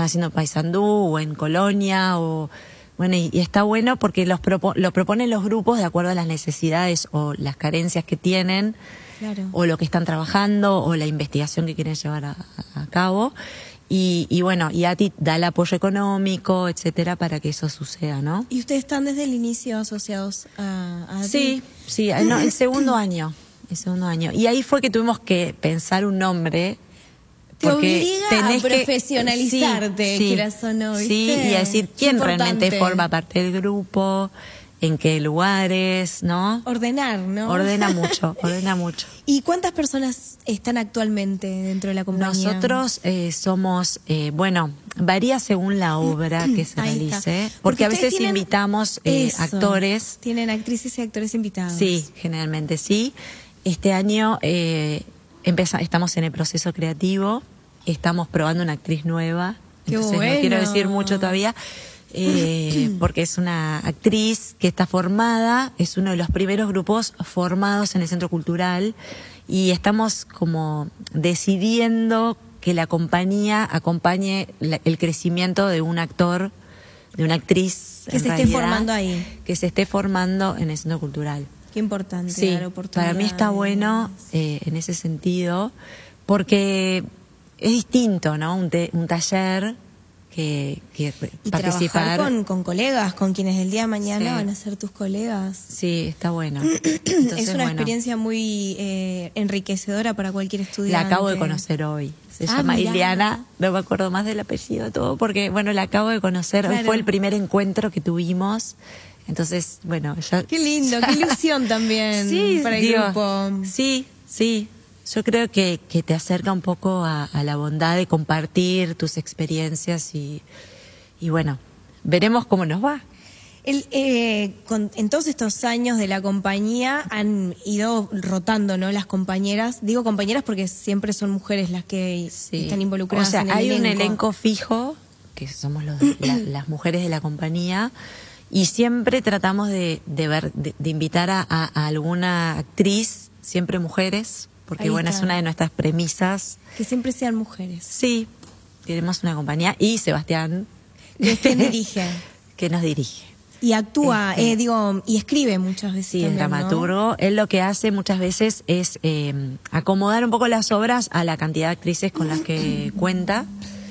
están haciendo en Paysandú o en Colonia o bueno, y está bueno porque lo proponen los grupos de acuerdo a las necesidades o las carencias que tienen, claro, o lo que están trabajando o la investigación que quieren llevar a cabo. Y bueno, y ATI da el apoyo económico, etcétera, para que eso suceda, ¿no? ¿Y ustedes están desde el inicio asociados a ATI? Sí, no, el segundo año. Y ahí fue que tuvimos que pensar un nombre. Te obliga a profesionalizarte, quieras o no, ¿viste? Sí, y a decir quién realmente forma parte del grupo, en qué lugares, ¿no? Ordenar, ¿no? Ordena mucho. ¿Y cuántas personas están actualmente dentro de la compañía? Nosotros somos, varía según la obra que se realice, porque a veces invitamos actores. Tienen actrices y actores invitados. Sí, generalmente sí. Este año estamos en el proceso creativo, estamos probando una actriz nueva, entonces no quiero decir mucho todavía. Porque es una actriz que está formada, es uno de los primeros grupos formados en el Centro Cultural y estamos como decidiendo que la compañía acompañe el crecimiento de un actor, de una actriz que se esté formando ahí, que se esté formando en el Centro Cultural. Qué importante. Sí, para mí está bueno en ese sentido porque es distinto, ¿no? Un taller que y participar trabajar con colegas, con quienes el día de mañana van a ser tus colegas. Sí, está bueno. Entonces, es una experiencia muy enriquecedora para cualquier estudiante. La acabo de conocer hoy. Se llama Ileana, no me acuerdo más del apellido, todo, porque la acabo de conocer. Hoy fue el primer encuentro que tuvimos. Entonces, ya... Qué lindo, qué ilusión también para el grupo. Sí. Yo creo que te acerca un poco a la bondad de compartir tus experiencias y veremos cómo nos va. En todos estos años de la compañía han ido rotando, ¿no? Las compañeras. Digo compañeras porque siempre son mujeres las que están involucradas en el hay elenco. Un elenco fijo, que somos las mujeres de la compañía, y siempre tratamos de invitar a alguna actriz, siempre mujeres, porque es una de nuestras premisas. Que siempre sean mujeres. Sí, tenemos una compañía y Sebastián. ¿Quién dirige? Que nos dirige. Y actúa, y escribe muchas veces. Sí, también, el dramaturgo. ¿no? Él lo que hace muchas veces es acomodar un poco las obras a la cantidad de actrices con las que cuenta.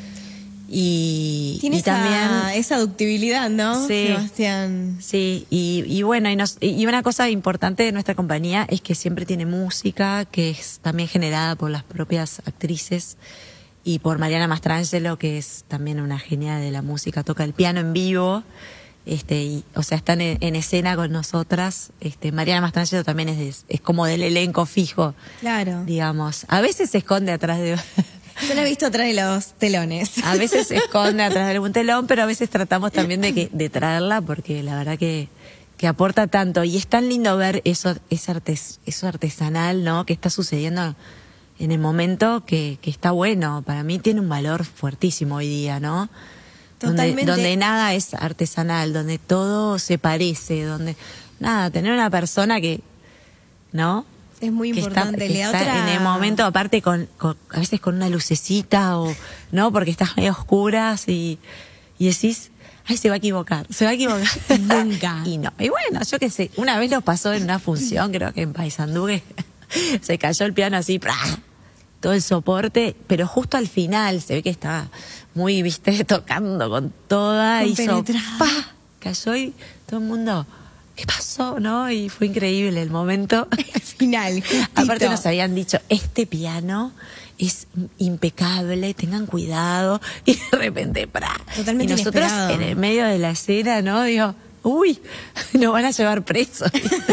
Tiene también esa ductibilidad, ¿no? Sí, Sebastián. Sí, y una cosa importante de nuestra compañía es que siempre tiene música, que es también generada por las propias actrices y por Mariana Mastrangelo, que es también una genia de la música, toca el piano en vivo, están en escena con nosotras. Mariana Mastrangelo también es como del elenco fijo. Claro. Digamos, a veces se esconde atrás de... Yo la he visto atrás de los telones. A veces se esconde atrás de algún telón, pero a veces tratamos también de traerla porque la verdad que aporta tanto. Y es tan lindo ver eso artesanal, ¿no? Que está sucediendo en el momento que está bueno. Para mí tiene un valor fuertísimo hoy día, ¿no? Totalmente. Donde nada es artesanal, donde todo se parece, tener una persona que, ¿no? Es muy importante. Que está en el momento, aparte a veces con una lucecita no, porque estás medio oscuras y decís, ay, se va a equivocar. Nunca. Y no. Y yo qué sé, una vez nos pasó en una función, creo que en Paysandú, que se cayó el piano así, ¡prá! Todo el soporte, pero justo al final se ve que estaba muy, tocando con toda, hizo, ¡pah! Cayó y todo el mundo... ¿Qué pasó? ¿No? Y fue increíble el momento final. Justito. Aparte nos habían dicho, este piano es impecable, tengan cuidado. Y de repente, totalmente y nosotros inesperado. En el medio de la escena, ¿no? Digo, uy, nos van a llevar presos.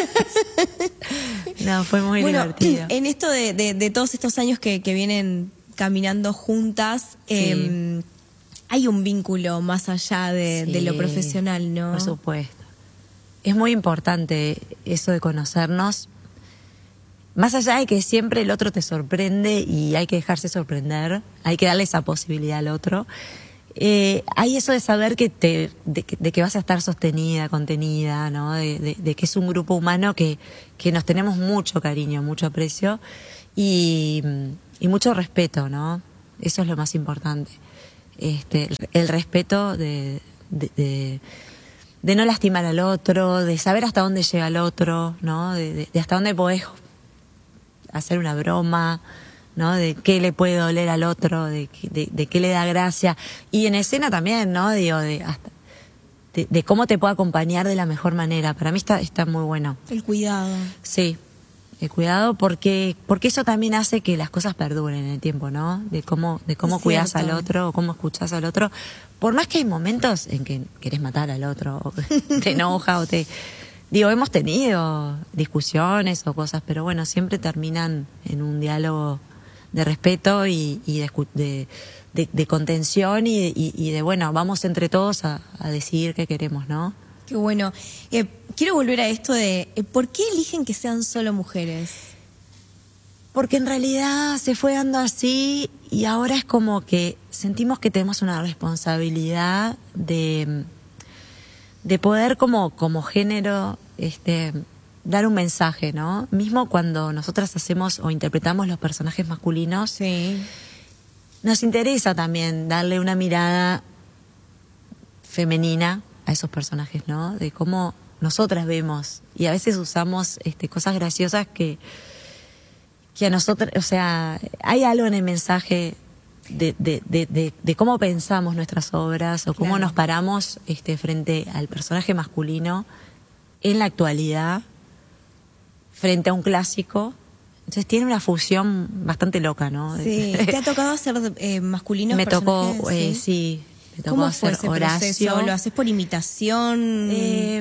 No, fue muy divertido. En esto de todos estos años que vienen caminando juntas, hay un vínculo más allá de lo profesional, ¿no? Por supuesto. Es muy importante eso de conocernos, más allá de que siempre el otro te sorprende y hay que dejarse sorprender, hay que darle esa posibilidad al otro. Hay eso de saber de que vas a estar sostenida, contenida, ¿no? De que es un grupo humano que nos tenemos mucho cariño, mucho aprecio y mucho respeto, ¿no? Eso es lo más importante. el respeto de no lastimar al otro, de saber hasta dónde llega el otro, ¿no? De hasta dónde podés hacer una broma, ¿no? De qué le puede doler al otro, de qué le da gracia. Y en escena también, ¿no? Digo, de cómo te puede acompañar de la mejor manera. Para mí está muy bueno. El cuidado. Sí, el cuidado porque eso también hace que las cosas perduren en el tiempo, ¿no? De cómo cuidás al otro o cómo escuchás al otro. Por más que hay momentos en que querés matar al otro, o te enoja o te... Digo, hemos tenido discusiones o cosas, pero bueno, siempre terminan en un diálogo de respeto y de contención y de, bueno, vamos entre todos a decidir qué queremos, ¿no? Qué bueno. Quiero volver a esto de, ¿por qué eligen que sean solo mujeres? Porque en realidad se fue dando así y ahora es como que sentimos que tenemos una responsabilidad de poder como género dar un mensaje, ¿no? Mismo cuando nosotras hacemos o interpretamos los personajes masculinos, sí, nos interesa también darle una mirada femenina a esos personajes, ¿no? De cómo nosotras vemos y a veces usamos cosas graciosas que a nosotros, o sea, hay algo en el mensaje de cómo pensamos nuestras obras o cómo nos paramos frente al personaje masculino en la actualidad frente a un clásico. Entonces tiene una fusión bastante loca, ¿no? Sí. ¿Te ha tocado hacer masculinos? Me tocó, sí. Me tocó ¿Cómo fue hacer ese proceso? ¿Lo haces por imitación?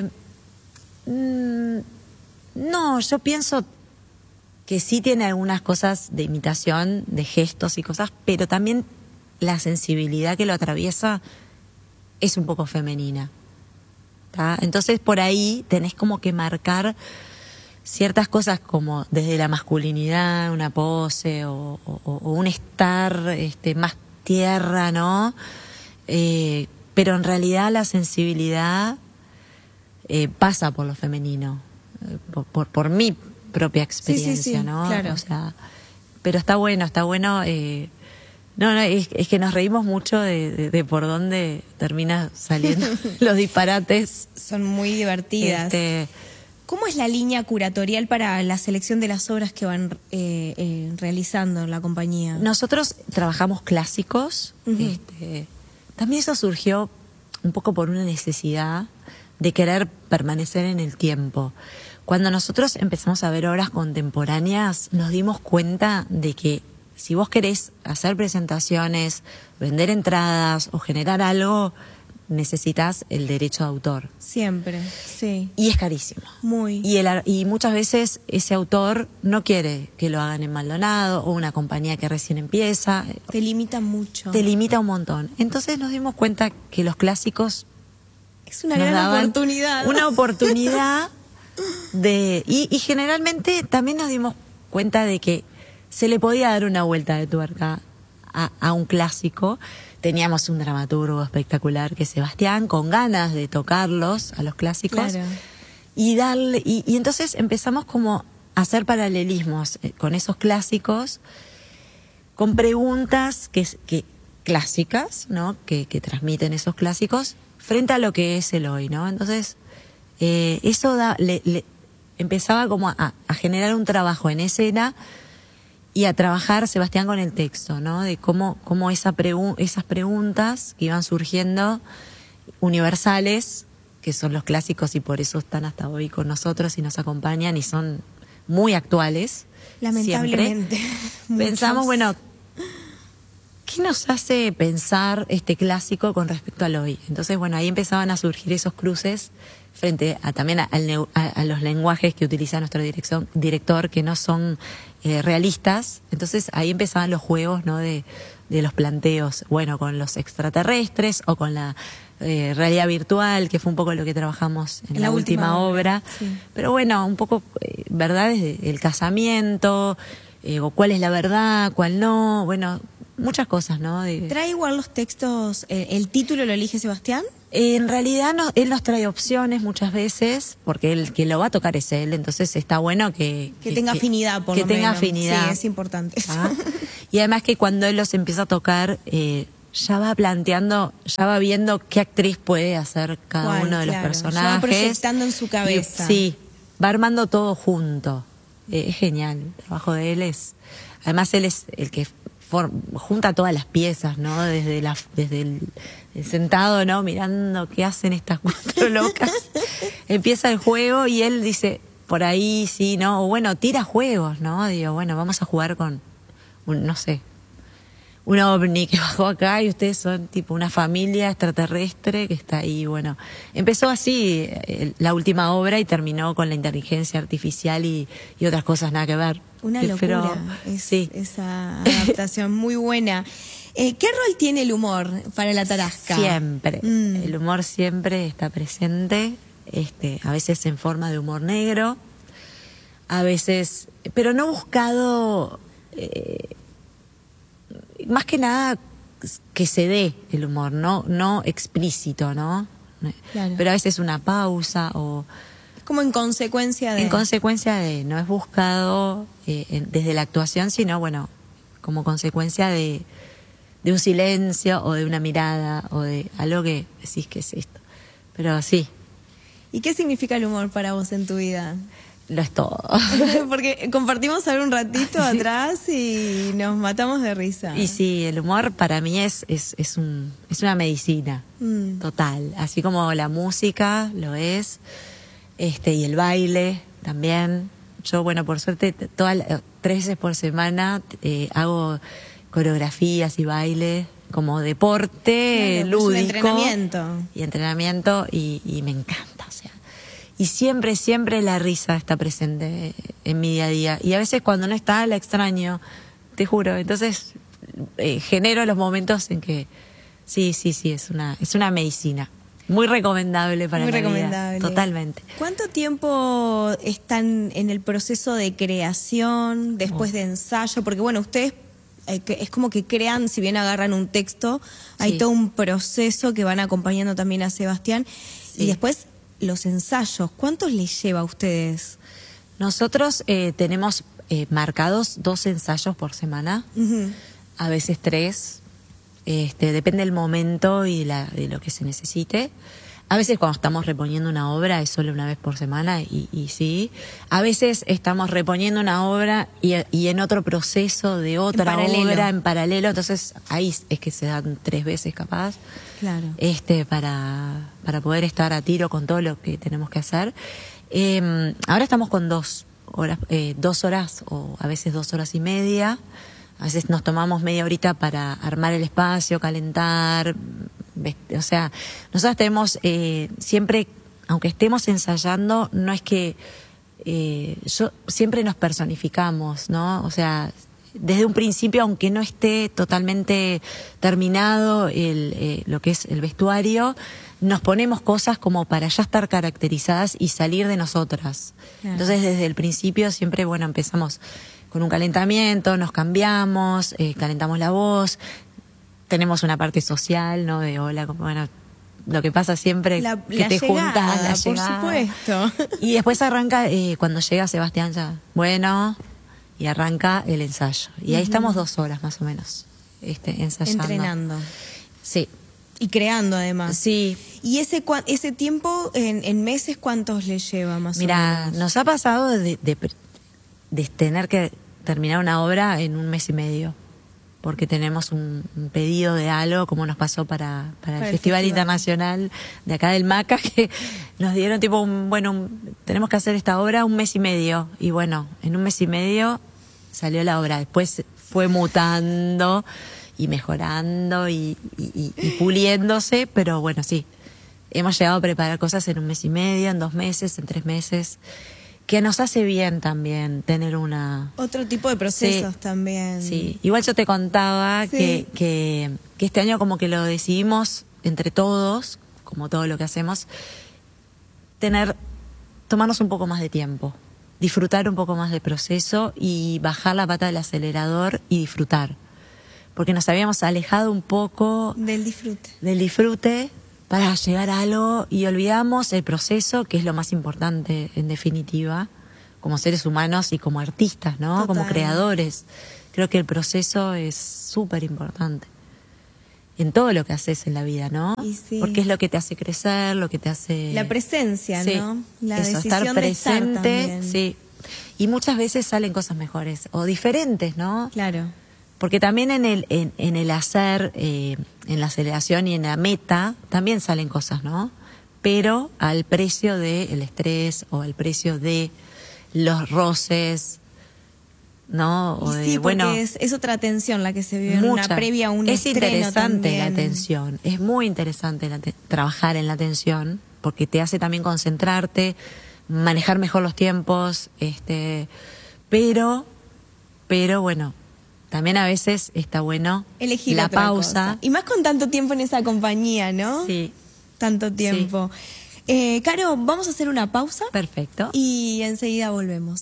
No, yo pienso que sí tiene algunas cosas de imitación, de gestos y cosas, pero también la sensibilidad que lo atraviesa es un poco femenina. ¿Tá? Entonces por ahí tenés como que marcar ciertas cosas como desde la masculinidad, una pose o un estar más tierra, ¿no? Pero en realidad la sensibilidad pasa por lo femenino, por mi propia experiencia, sí, ¿no? Claro. O sea, pero está bueno. Es que nos reímos mucho de por dónde termina saliendo los disparates. Son muy divertidas. ¿Cómo es la línea curatorial para la selección de las obras que van realizando en la compañía? Nosotros trabajamos clásicos. También eso surgió un poco por una necesidad de querer permanecer en el tiempo. Cuando nosotros empezamos a ver obras contemporáneas, nos dimos cuenta de que si vos querés hacer presentaciones, vender entradas o generar algo, necesitas el derecho de autor. Siempre, sí. Y es carísimo. Muy. Y muchas veces ese autor no quiere que lo hagan en Maldonado o una compañía que recién empieza. Te limita mucho. Te limita un montón. Entonces nos dimos cuenta que los clásicos es una gran oportunidad. Una oportunidad y generalmente también nos dimos cuenta de que se le podía dar una vuelta de tuerca a un clásico. Teníamos un dramaturgo espectacular que es Sebastián, con ganas de tocarlos a los clásicos. Claro. Y entonces empezamos como a hacer paralelismos con esos clásicos, con preguntas que clásicas, ¿no? Que transmiten esos clásicos frente a lo que es el hoy, ¿no? Entonces eso empezaba como a generar un trabajo en escena y a trabajar Sebastián con el texto, ¿no? De cómo esas preguntas que iban surgiendo universales, que son los clásicos y por eso están hasta hoy con nosotros y nos acompañan y son muy actuales. Lamentablemente. Pensamos, bueno, ¿qué nos hace pensar este clásico con respecto al hoy? Entonces, bueno, ahí empezaban a surgir esos cruces frente a también a los lenguajes que utiliza nuestro director, que no son realistas. Entonces ahí empezaban los juegos, ¿no? de los planteos, bueno, con los extraterrestres o con la realidad virtual, que fue un poco lo que trabajamos en la última obra. Sí. Pero bueno, un poco verdades del casamiento, o cuál es la verdad, cuál no, bueno, muchas cosas, ¿no? ¿Trae igual los textos, el título lo elige Sebastián? En realidad él nos trae opciones muchas veces, porque el que lo va a tocar es él, entonces está bueno que tenga afinidad, por lo menos. Que tenga afinidad. Sí, es importante. Y además que cuando él los empieza a tocar, ya va planteando, ya va viendo qué actriz puede hacer cada uno de los personajes. Ya va proyectando en su cabeza. Sí, va armando todo junto. Es genial, el trabajo de él es... Además él es el que junta todas las piezas, ¿no? Desde el sentado, ¿no? Mirando qué hacen estas cuatro locas. Empieza el juego y él dice, por ahí sí, ¿no? O bueno, tira juegos, ¿no? Digo, bueno, vamos a jugar con, no sé, un ovni que bajó acá y ustedes son tipo una familia extraterrestre que está ahí. Bueno, empezó así la última obra y terminó con la inteligencia artificial y otras cosas nada que ver. Una locura. Sí. Esa adaptación muy buena. ¿Qué rol tiene el humor para La Tarasca? Siempre. El humor siempre está presente. A veces en forma de humor negro, a veces, pero no buscado, más que nada que se dé el humor, no explícito, ¿no? Claro. Pero a veces una pausa o... Como en consecuencia de... En consecuencia de, no es buscado desde la actuación, sino, bueno, como consecuencia de un silencio o de una mirada o de algo que decís que es esto. Pero sí. ¿Y qué significa el humor para vos en tu vida? Lo es todo. Porque compartimos ahora un ratito atrás y nos matamos de risa. Y sí, el humor para mí es una medicina total. Así como la música lo es, y el baile también. Yo, bueno, por suerte, 3 veces por semana hago coreografías y baile como deporte lúdico. Es un entrenamiento. Y entrenamiento y me encanta, o sea. Y siempre la risa está presente en mi día a día. Y a veces cuando no está, la extraño, te juro. Entonces genero los momentos en que sí, es una medicina. Muy recomendable para la vida. Totalmente. ¿Cuánto tiempo están en el proceso de creación, después de ensayo? Porque bueno, ustedes es como que crean, si bien agarran un texto, hay todo un proceso que van acompañando también a Sebastián. Sí. Y después los ensayos, ¿cuántos les lleva a ustedes? Nosotros tenemos marcados 2 ensayos por semana, a veces 3. Depende del momento y de lo que se necesite. A veces cuando estamos reponiendo una obra es solo una vez por semana y sí. A veces estamos reponiendo una obra y en otro proceso de otra obra en paralelo. Entonces ahí es que se dan 3 veces capaz. Claro. Para poder estar a tiro con todo lo que tenemos que hacer. Ahora estamos con 2 horas o a veces 2 horas y media. A veces nos tomamos media horita para armar el espacio, calentar. O sea, nosotros tenemos siempre, aunque estemos ensayando, no es que siempre nos personificamos, ¿no? O sea, desde un principio, aunque no esté totalmente terminado lo que es el vestuario, nos ponemos cosas como para ya estar caracterizadas y salir de nosotras. Claro. Entonces, desde el principio siempre, bueno, empezamos con un calentamiento, nos cambiamos, calentamos la voz, tenemos una parte social, ¿no? De hola, bueno, lo que pasa siempre que te juntas, la llegada. Por supuesto. Y después arranca, cuando llega Sebastián ya, bueno, y arranca el ensayo. Y ahí estamos 2 horas más o menos, ensayando. Entrenando. Sí. Y creando además. Sí. ¿Y ese tiempo en meses cuántos le lleva más o menos? Mira, nos ha pasado de tener que terminar una obra en 1 mes y medio, porque tenemos un pedido de algo, como nos pasó para el Festival Internacional de acá del Maca, que nos dieron tipo tenemos que hacer esta obra 1 mes y medio, y bueno, en 1 mes y medio salió la obra. Después fue mutando y mejorando y puliéndose, pero bueno, sí, hemos llegado a preparar cosas en 1 mes y medio, en 2 meses, en 3 meses, que nos hace bien también tener otro tipo de procesos también. Sí, igual yo te contaba que este año como que lo decidimos entre todos, como todo lo que hacemos, tomarnos un poco más de tiempo, disfrutar un poco más del proceso y bajar la pata del acelerador y disfrutar. Porque nos habíamos alejado un poco del disfrute para llegar a algo y olvidamos el proceso, que es lo más importante en definitiva, como seres humanos y como artistas, ¿no? Total. Como creadores. Creo que el proceso es súper importante. en todo lo que haces en la vida, ¿no? Sí. Porque es lo que te hace crecer, lo que te hace... La presencia, sí, ¿no? La eso, decisión estar presente, de estar también. sí. Y muchas veces salen cosas mejores o diferentes, ¿no? Claro. Porque también en el hacer, en la aceleración y en la meta, también salen cosas, ¿no? Pero al precio del estrés o al precio de los roces, ¿no? O sí, porque bueno, es otra tensión la que se vive en una previa a un estreno. Es interesante también. la tensión, es muy interesante trabajar en la tensión, porque te hace también concentrarte, manejar mejor los tiempos, pero bueno, también a veces está bueno elegir la otra pausa. cosa. Y más con tanto tiempo en esa compañía, ¿no? Sí. Tanto tiempo. Sí. Caro, vamos a hacer una pausa. Perfecto. Y enseguida volvemos.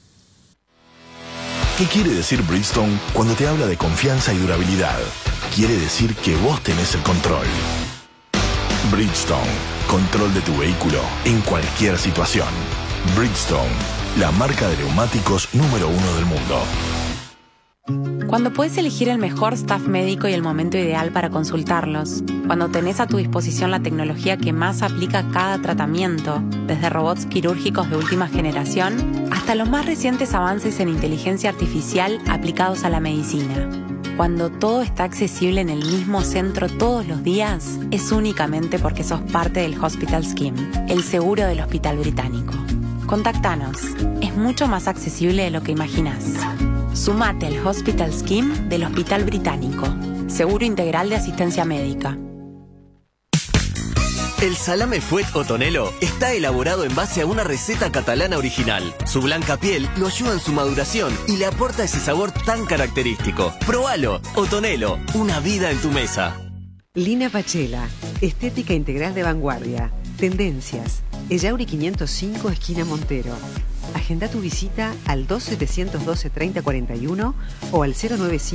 ¿Qué quiere decir Bridgestone cuando te habla de confianza y durabilidad? Quiere decir que vos tenés el control. Bridgestone, control de tu vehículo en cualquier situación. Bridgestone, la marca de neumáticos número 1 del mundo. Cuando puedes elegir el mejor staff médico y el momento ideal para consultarlos, cuando tenés a tu disposición la tecnología que más aplica a cada tratamiento, desde robots quirúrgicos de última generación hasta los más recientes avances en inteligencia artificial aplicados a la medicina. Cuando todo está accesible en el mismo centro todos los días, es únicamente porque sos parte del Hospital Scheme, el seguro del Hospital Británico. Contactanos, es mucho más accesible de lo que imaginás. Sumate al Hospital Scheme del Hospital Británico, seguro integral de asistencia médica. El salame Fuet o Tonelo está elaborado en base a una receta catalana original. Su blanca piel lo ayuda en su maduración y le aporta ese sabor tan característico. Probalo, Otonelo, una vida en tu mesa. Lina Pachela, estética integral de vanguardia. Tendencias, Ellauri 505, esquina Montero. Agenda tu visita al 2712-3041 o al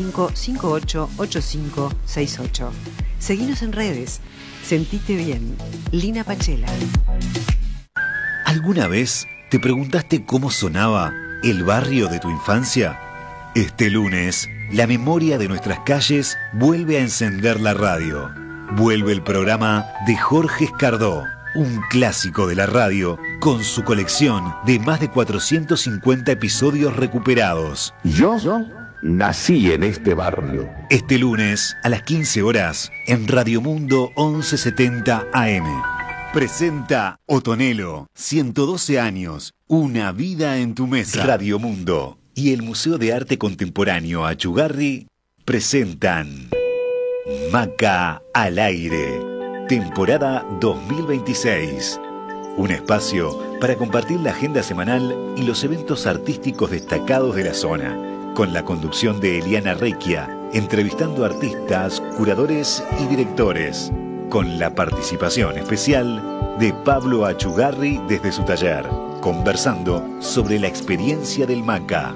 095-588568. Seguinos en redes. Sentite bien. Lina Pachela. ¿Alguna vez te preguntaste cómo sonaba el barrio de tu infancia? Este lunes, la memoria de nuestras calles vuelve a encender la radio. Vuelve el programa de Jorge Escardó, un clásico de la radio con su colección de más de 450 episodios recuperados. Yo nací en este barrio. Este lunes a las 15 horas en Radio Mundo 1170 AM. Presenta Otonelo, 112 años, una vida en tu mesa. Radio Mundo y el Museo de Arte Contemporáneo Achugarri presentan Maca al Aire, temporada 2026. Un espacio para compartir la agenda semanal y los eventos artísticos destacados de la zona, con la conducción de Eliana Recchia, entrevistando artistas, curadores y directores, con la participación especial de Pablo Achugarri desde su taller, conversando sobre la experiencia del Maca.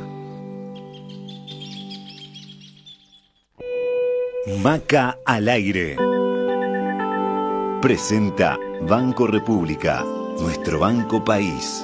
Maca al Aire. Presenta Banco República, nuestro banco país.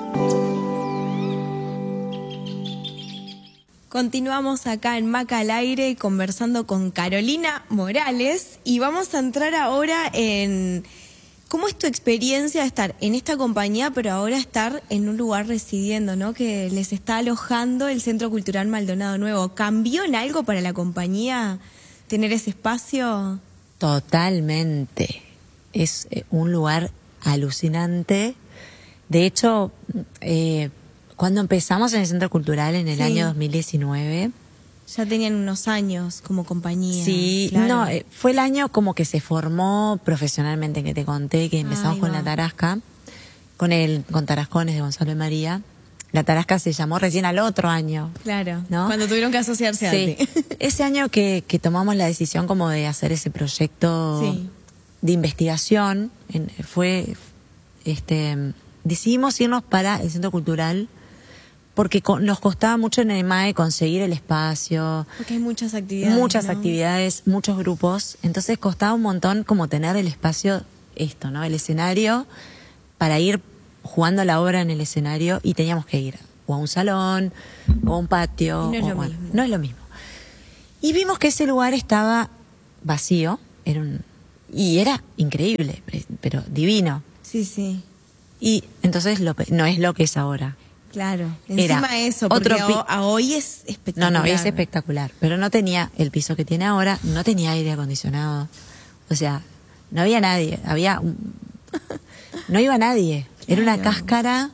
Continuamos acá en Maca al Aire conversando con Carolina Morales y vamos a entrar ahora en cómo es tu experiencia de estar en esta compañía, pero ahora estar en un lugar residiendo, ¿no? Que les está alojando el Centro Cultural Maldonado Nuevo. ¿Cambió en algo para la compañía tener ese espacio? Totalmente. Es un lugar alucinante. De hecho, cuando empezamos en el Centro Cultural en el año 2019... Ya tenían unos años como compañía. Sí, claro. No, fue el año como que se formó profesionalmente, que te conté, que empezamos con la Tarasca, con Tarascones de Gonzalo y María. La Tarasca se llamó recién al otro año. Claro, ¿no? Cuando tuvieron que asociarse sí. Ese año que tomamos la decisión como de hacer ese proyecto de investigación, decidimos irnos para el Centro Cultural porque nos costaba mucho en el MAE conseguir el espacio. Porque hay muchas actividades. Muchas actividades, muchos grupos. Entonces costaba un montón como tener el espacio, ¿no? El escenario para ir jugando la obra en el escenario y teníamos que ir o a un salón o a un patio. Y no es lo mismo. No es lo mismo. Y vimos que ese lugar estaba vacío, y era increíble, pero divino. Sí, sí. Y entonces no es lo que es ahora. Claro, encima eso, porque hoy es espectacular. No, es espectacular, pero no tenía el piso que tiene ahora, no tenía aire acondicionado. O sea, no había nadie, no iba nadie. Era una cáscara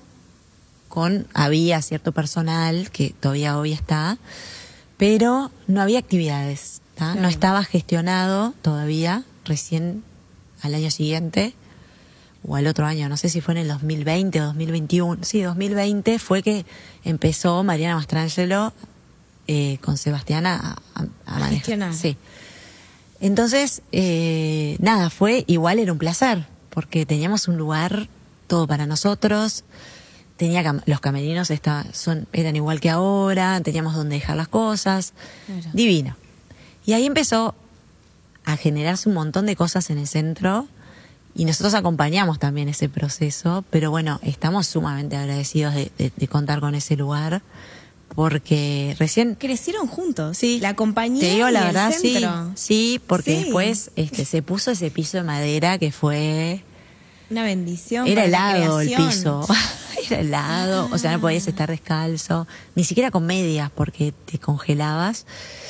había cierto personal que todavía hoy está, pero no había actividades, claro. No estaba gestionado todavía, recién al año siguiente o al otro año, no sé si fue en el 2020 o 2021, sí, 2020 fue que empezó Mariana Mastrangelo con Sebastián a manejar. Sí. Entonces, nada, era un placer, porque teníamos un lugar todo para nosotros, los camerinos eran igual que ahora, teníamos donde dejar las cosas, claro. Divino. Y ahí empezó a generarse un montón de cosas en el centro, y nosotros acompañamos también ese proceso, pero bueno, estamos sumamente agradecidos de contar con ese lugar, porque recién... Crecieron juntos, sí, la compañía. Te digo la verdad, el centro. sí, porque después se puso ese piso de madera que fue... Una bendición. Era helado el piso, era helado, o sea, no podías estar descalzo, ni siquiera con medias porque te congelabas.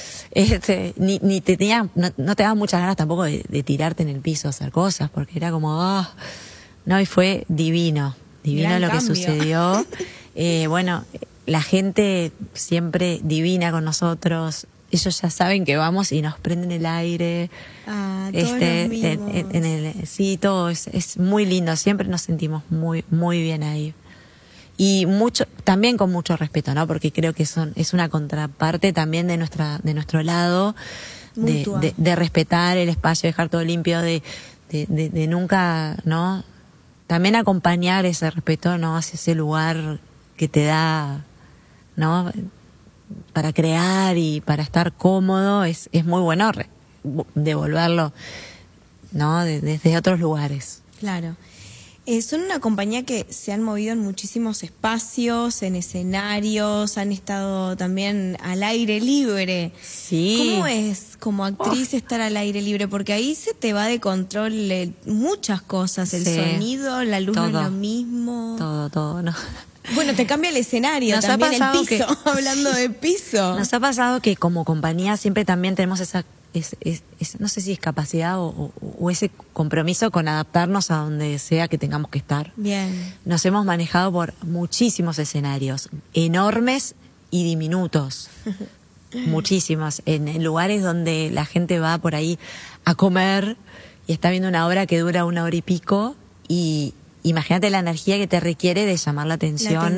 Ni te no te daban muchas ganas tampoco de tirarte en el piso a hacer cosas, porque era como, no, y fue divino Gran lo cambio. que sucedió. Bueno, la gente siempre divina con nosotros, ellos ya saben que vamos y nos prenden el aire. Todos los mismos. Sí, todo es muy lindo, siempre nos sentimos muy, muy bien ahí. Y también con mucho respeto, ¿no? Porque creo que es una contraparte también de nuestro lado, de respetar el espacio, dejar todo limpio, de nunca, ¿no? También acompañar ese respeto, ¿no? Hacia ese lugar que te da, ¿no? Para crear y para estar cómodo, es muy bueno devolverlo, ¿no? Desde otros lugares. Claro. Son una compañía que se han movido en muchísimos espacios, en escenarios, han estado también al aire libre. Sí. ¿Cómo es como actriz estar al aire libre? Porque ahí se te va de control muchas cosas, el sonido, la luz, todo. No es lo mismo. Todo, ¿no? Bueno, te cambia el escenario, también el piso, hablando de piso. Nos ha pasado que como compañía siempre también tenemos esa no sé si es capacidad o ese compromiso con adaptarnos a donde sea que tengamos que estar. Bien. Nos hemos manejado por muchísimos escenarios, enormes y diminutos. Muchísimos, en lugares donde la gente va por ahí a comer y está viendo una obra que dura 1 hora y pico, y imagínate la energía que te requiere de llamar la atención.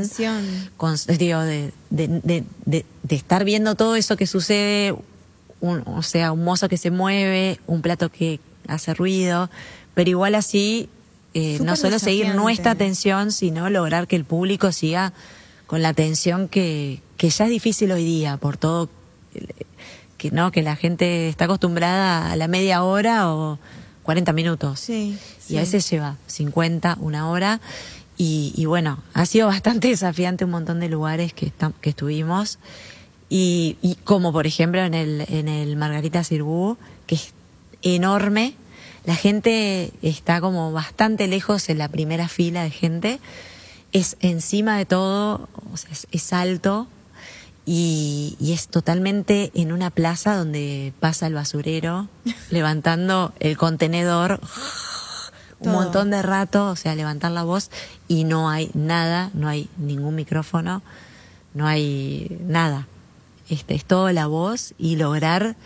De estar viendo todo eso que sucede, un mozo que se mueve, un plato que hace ruido, pero igual así, no solo seguir nuestra atención, sino lograr que el público siga con la atención que ya es difícil hoy día, por todo, que la gente está acostumbrada a la media hora o 40 minutos. Sí. Y a veces lleva 50, 1 hora. Y bueno, ha sido bastante desafiante un montón de lugares que estuvimos. Y como por ejemplo en el Margarita Xirgu, que es enorme, la gente está como bastante lejos en la primera fila de gente, es encima de todo, o sea, es alto, y es totalmente en una plaza donde pasa el basurero levantando el contenedor un montón de rato, o sea, levantar la voz, y no hay nada, no hay ningún micrófono, no hay nada. Es todo la voz, y lograr,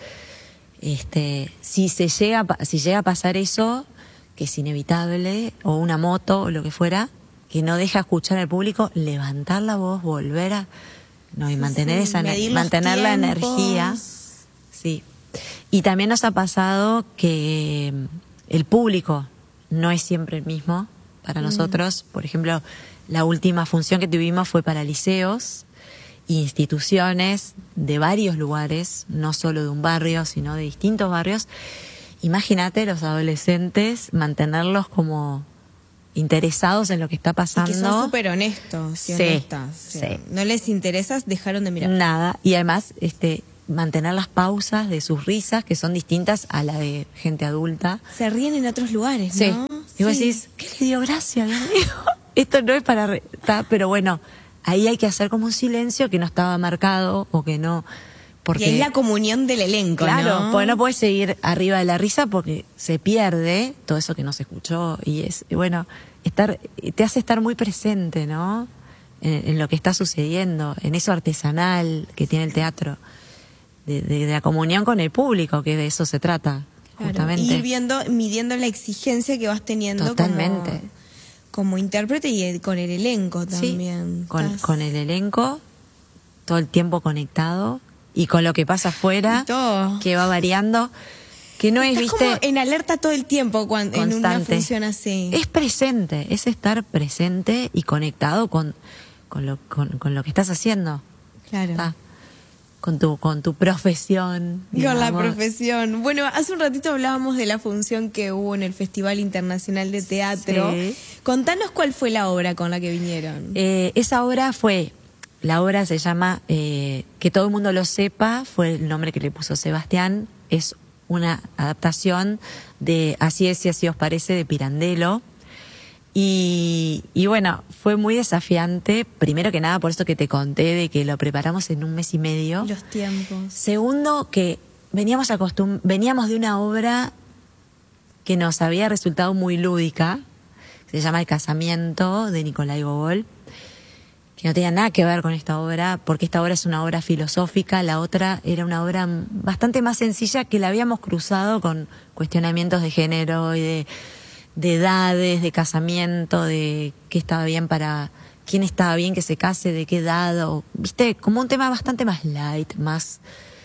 si llega a pasar eso, que es inevitable, o una moto o lo que fuera, que no deja escuchar al público, levantar la voz, volver a, y mantener mantener la energía. Sí. Y también nos ha pasado que el público no es siempre el mismo para nosotros. Por ejemplo, la última función que tuvimos fue para liceos, instituciones de varios lugares, no solo de un barrio, sino de distintos barrios. Imagínate los adolescentes, mantenerlos como interesados en lo que está pasando. Y que son súper honestos y honestas. Sí. No les interesas, dejaron de mirar. Nada. Y además, mantener las pausas de sus risas, que son distintas a la de gente adulta. Se ríen en otros lugares, sí. ¿no? Y vos decís, ¿qué le dio gracia, Dios mío? Esto no es para... pero bueno, ahí hay que hacer como un silencio que no estaba marcado o que no... Porque, y ahí la comunión del elenco, claro, ¿no? porque no puedes seguir arriba de la risa porque se pierde todo eso que no se escuchó. Y bueno, te hace estar muy presente, ¿no? En lo que está sucediendo, en eso artesanal que tiene el teatro. De la comunión con el público, que de eso se trata, justamente. Ir midiendo la exigencia que vas teniendo. Totalmente. Como intérprete y con el elenco también. Sí, con el elenco, todo el tiempo conectado. Y con lo que pasa afuera, que va variando, que no Estás es, viste, como en alerta todo el tiempo en una función así. Es presente, es estar presente y conectado con lo que estás haciendo. Claro. ¿Está? Con tu profesión. Digamos. Con la profesión. Bueno, hace un ratito hablábamos de la función que hubo en el Festival Internacional de Teatro. Sí. Contanos cuál fue la obra con la que vinieron. Esa obra fue... La obra se llama Que todo el mundo lo sepa, fue el nombre que le puso Sebastián. Es una adaptación de Así es y así os parece, de Pirandello. Y bueno, fue muy desafiante, primero que nada por esto que te conté, de que lo preparamos en 1 mes y medio. Los tiempos. Segundo, que veníamos de una obra que nos había resultado muy lúdica, se llama El casamiento, de Nicolai Gogol, que no tenía nada que ver con esta obra, porque esta obra es una obra filosófica, la otra era una obra bastante más sencilla que la habíamos cruzado con cuestionamientos de género y de edades, de casamiento, de qué estaba bien para... quién estaba bien que se case, de qué edad, o, viste, como un tema bastante más light, más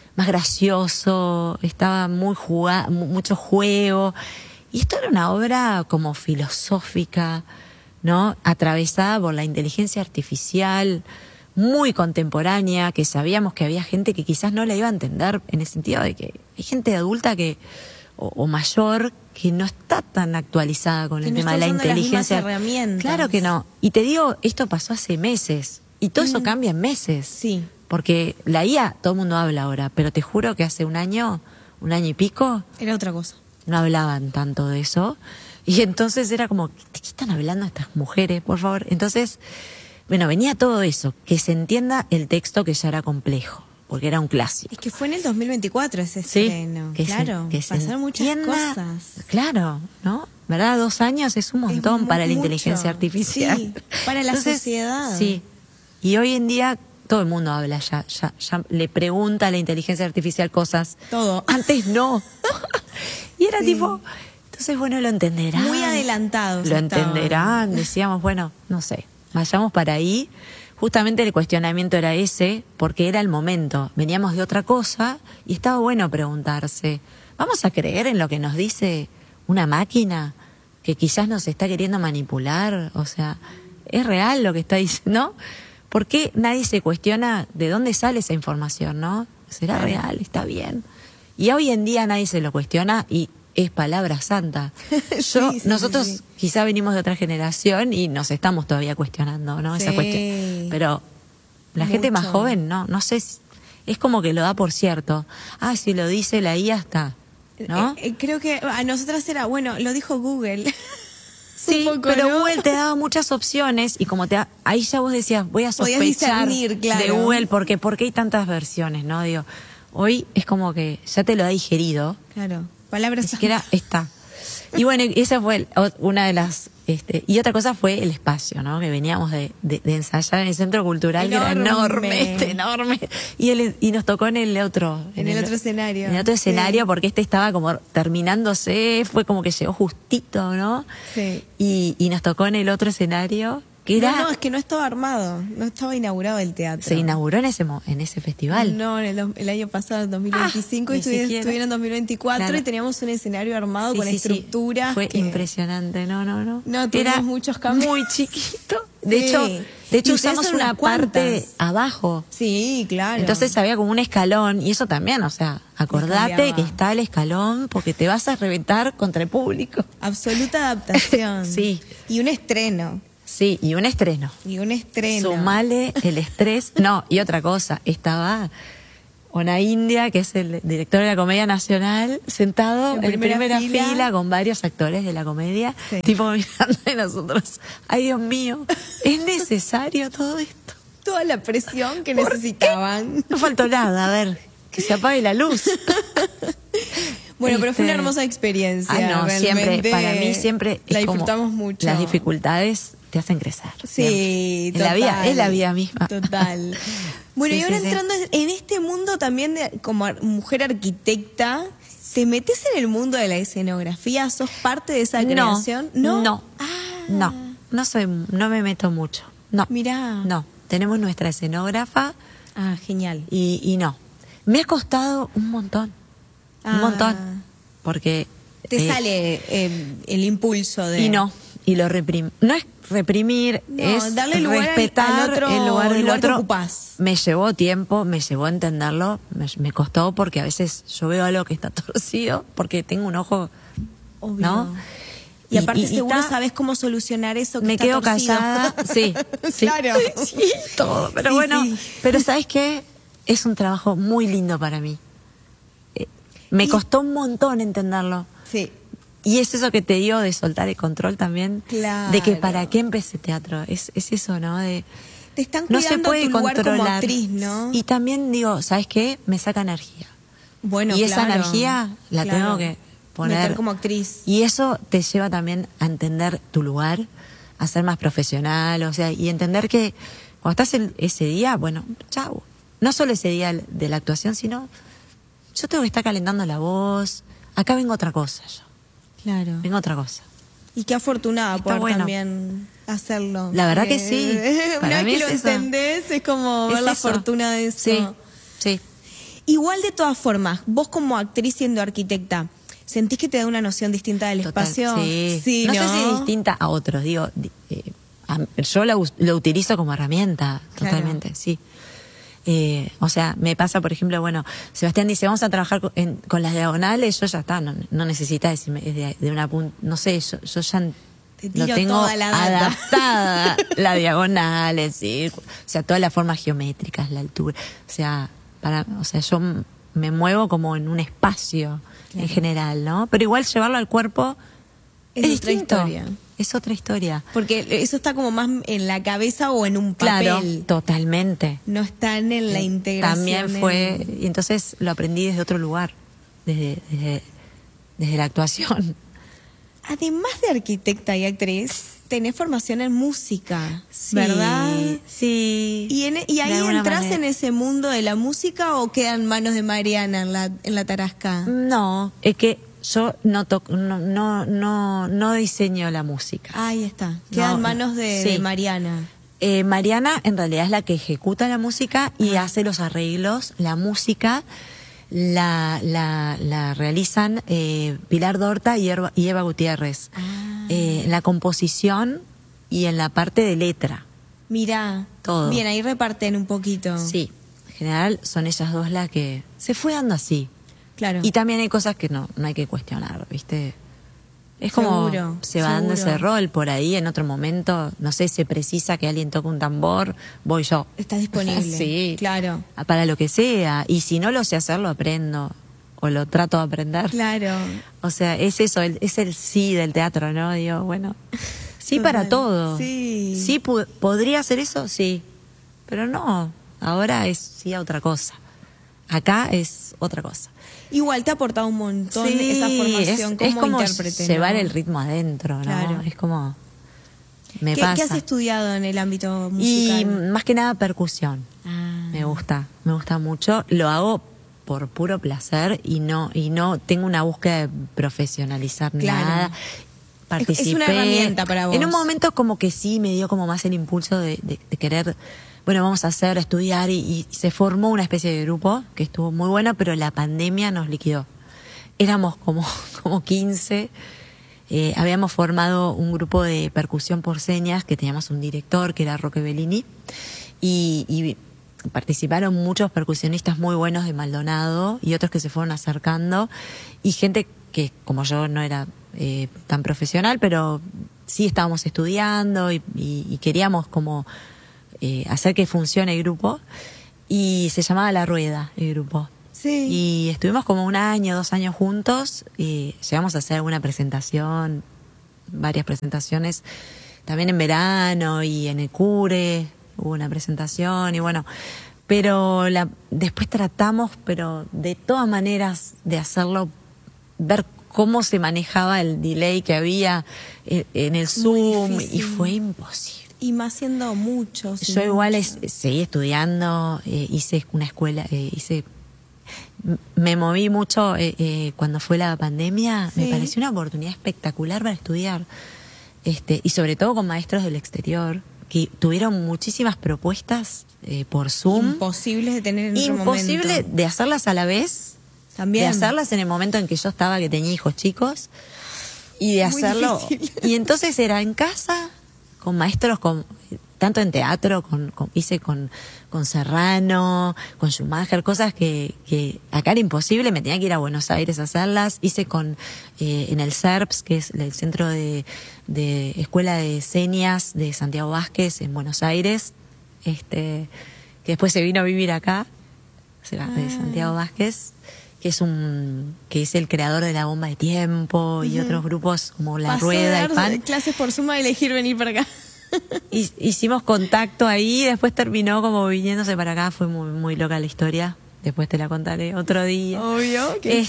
gracioso, estaba mucho juego, y esto era una obra como filosófica, ¿no? Atravesada por la inteligencia artificial, muy contemporánea, que sabíamos que había gente que quizás no la iba a entender, en el sentido de que hay gente adulta que o mayor que no está tan actualizada con el tema de la inteligencia. Claro que no. Y te digo, esto pasó hace meses y todo eso cambia en meses. Sí. Porque la IA, todo el mundo habla ahora, pero te juro que hace un año y pico, era otra cosa. No hablaban tanto de eso. Y entonces era como, ¿de qué están hablando estas mujeres, por favor? Entonces, bueno, venía todo eso, que se entienda el texto que ya era complejo, porque era un clásico. Es que fue en el 2024 ese estreno. Que claro, pasaron muchas cosas. Claro, ¿no? ¿Verdad? 2 años es un montón para la inteligencia artificial. Sí, para la sociedad. Sí, y hoy en día todo el mundo habla ya le pregunta a la inteligencia artificial cosas. Todo. Antes no. Y era tipo... Entonces, bueno, lo entenderán. Muy adelantados. Lo entenderán. Decíamos, bueno, no sé, vayamos para ahí. Justamente el cuestionamiento era ese, porque era el momento. Veníamos de otra cosa y estaba bueno preguntarse, ¿vamos a creer en lo que nos dice una máquina que quizás nos está queriendo manipular? O sea, ¿es real lo que está diciendo? ¿No? ¿Por qué nadie se cuestiona de dónde sale esa información, no? ¿Será real? ¿Está bien? Y hoy en día nadie se lo cuestiona y es palabra santa. Nosotros quizá venimos de otra generación y nos estamos todavía cuestionando, ¿no? Esa cuestión. Pero la gente más joven, no sé, es como que lo da por cierto. Ah, si lo dice la IA está, ¿no? Creo que a nosotras era, bueno, lo dijo Google. Sí, pero ¿no? Google te daba muchas opciones y como ahí ya vos decías, voy a sospechar de Google porque hay tantas versiones, ¿no? Digo, hoy es como que ya te lo ha digerido. Claro. Palabras. Ni siquiera está. Y bueno, esa fue una de las... y otra cosa fue el espacio, ¿no? Que veníamos de ensayar en el Centro Cultural, que era enorme. Y nos tocó en el otro... En el otro escenario. En el otro escenario, porque estaba como terminándose, fue como que llegó justito, ¿no? Sí. Y nos tocó en el otro escenario, que era... No, es que no estaba armado, no estaba inaugurado el teatro. ¿Se inauguró en ese festival? No, el año pasado, en 2025, y estuvieron en 2024, claro. Y teníamos un escenario armado con estructuras. Sí. Fue impresionante, no. No, tuvimos muchos cambios. Muy chiquito. De hecho usamos una parte abajo. Sí, claro. Entonces había como un escalón, y eso también, o sea, acordate que está el escalón porque te vas a reventar contra el público. Absoluta adaptación. Sí. Y un estreno. Sí, y un estreno. Sumale el estrés. No, y otra cosa, estaba Ona India, que es el director de la Comedia Nacional, sentado en primera fila con varios actores de la comedia, tipo mirando y nosotros, ay Dios mío, ¿es necesario todo esto? Toda la presión que necesitaban. No faltó nada, a ver, que se apague la luz. Bueno, pero fue una hermosa experiencia. No, siempre, para mí siempre la disfrutamos mucho. Las dificultades te hacen crecer. Sí, total. Es la vida misma. Total. Bueno, y ahora entrando en este mundo también como mujer arquitecta, ¿te metes en el mundo de la escenografía? ¿Sos parte de esa creación? No, no me meto mucho. No. Mirá. No, tenemos nuestra escenógrafa. Ah, genial. Y no. Me ha costado un montón. Un montón. Porque te sale el impulso de... Y lo reprimir. No es reprimir, es darle lugar respetar el lugar del otro. Que ocupás. Me llevó tiempo, me llevó a entenderlo, me costó porque a veces yo veo algo que está torcido porque tengo un ojo, obvio, ¿no? Y aparte seguro sabes cómo solucionar eso que me está quedo torcido. Callada, sí. Claro. Sí, todo, pero bueno, pero ¿sabes qué? Es un trabajo muy lindo para mí. Me costó un montón entenderlo. Sí. Y es eso que te digo de soltar el control también. Claro. De que para qué empecé teatro. Es eso, ¿no? De te están cuidando no se puede tu lugar controlar. Como actriz, ¿no? Y también digo, ¿sabes qué? Me saca energía. Bueno, y esa energía la tengo que poner. Meter como actriz. Y eso te lleva también a entender tu lugar, a ser más profesional, o sea, y entender que cuando estás ese día, bueno, chau. No solo ese día de la actuación, sino yo tengo que estar calentando la voz. Acá vengo otra cosa yo. Claro. Vengo otra cosa. Y qué afortunada por también hacerlo. La verdad que sí. Una vez que lo entendés, es como ver la fortuna de eso. Sí. Igual de todas formas, vos como actriz siendo arquitecta, ¿sentís que te da una noción distinta del espacio? Sí, no sé si distinta a otros, digo, yo lo utilizo como herramienta, totalmente, sí. O sea, me pasa, por ejemplo, bueno, Sebastián dice, vamos a trabajar con las diagonales, yo ya está, no necesita decirme de una punta, no sé, yo ya lo tengo adaptada, la diagonal, el círculo, o sea, todas las formas geométricas, la altura, o sea, yo me muevo como en un espacio en general, ¿no? Pero igual llevarlo al cuerpo es distinto. Historia. Es otra historia. Porque eso está como más en la cabeza o en un papel. Claro, totalmente. No están en la integración. También fue, y entonces lo aprendí desde otro lugar, desde la actuación. Además de arquitecta y actriz, tenés formación en música, ¿verdad? Sí. ¿Y ahí entras en ese mundo de la música o queda en manos de Mariana en la Tarasca? No, es que yo no diseño la música. Ahí está, queda en manos de Mariana. Mariana en realidad es la que ejecuta la música y hace los arreglos. La música la realizan Pilar Dorta y Eva Gutiérrez. En la composición y en la parte de letra. Mirá, todo. Bien, ahí reparten un poquito. Sí, en general son ellas dos las que se fue dando así. Claro. Y también hay cosas que no hay que cuestionar, ¿viste? Es como se va dando ese rol por ahí, en otro momento, no sé, se precisa que alguien toque un tambor, voy yo. Estás disponible. Sí. Claro. Para lo que sea. Y si no lo sé hacer, lo aprendo. O lo trato de aprender. Claro. O sea, es eso, es el sí del teatro, ¿no? Digo, bueno, sí para todo. Sí. Sí, ¿podría hacer eso? Sí. Pero no, ahora es sí a otra cosa. Acá es otra cosa. Igual te ha aportado un montón esa formación como es como intérprete, llevar ¿no? el ritmo adentro, ¿no? Claro. Es como ¿Qué has estudiado en el ámbito musical? Y más que nada percusión. Me gusta mucho. Lo hago por puro placer y no tengo una búsqueda de profesionalizar nada. Participé. Es una herramienta para vos. En un momento como que sí me dio como más el impulso de querer, bueno, vamos a estudiar y se formó una especie de grupo que estuvo muy buena, pero la pandemia nos liquidó. Éramos como 15. Habíamos formado un grupo de percusión por señas que teníamos un director que era Roque Bellini y participaron muchos percusionistas muy buenos de Maldonado y otros que se fueron acercando y gente que como yo no era tan profesional, pero sí estábamos estudiando y queríamos como hacer que funcione el grupo y se llamaba La Rueda, el grupo. Sí. Y estuvimos como 1 año, 2 años juntos y llegamos a hacer alguna presentación, varias presentaciones, también en verano y en el Cure hubo una presentación y bueno, pero después tratamos, pero de todas maneras de hacerlo, ver cómo se manejaba el delay que había en el Zoom y fue imposible. Y más siendo muchos. Yo igual seguí estudiando, hice una escuela, me moví mucho cuando fue la pandemia, me pareció una oportunidad espectacular para estudiar, y sobre todo con maestros del exterior que tuvieron muchísimas propuestas por Zoom. Imposibles de tener en otro momento. Imposible de hacerlas a la vez. También. De hacerlas en el momento en que yo estaba, que tenía hijos chicos, y de hacerlo. Y entonces era en casa, con maestros, tanto en teatro, hice con Serrano, con Schumacher, cosas que acá era imposible, me tenía que ir a Buenos Aires a hacerlas. Hice en el CERPS, que es el Centro de Escuela de Señas de Santiago Vázquez, en Buenos Aires, que después se vino a vivir acá, de Santiago Vázquez, que es el creador de La Bomba de Tiempo y otros grupos como La Rueda y Pan. Clases por Zoom a elegir venir para acá. Hicimos contacto ahí, después terminó como viniéndose para acá, fue muy, muy loca la historia, después te la contaré otro día. Obvio que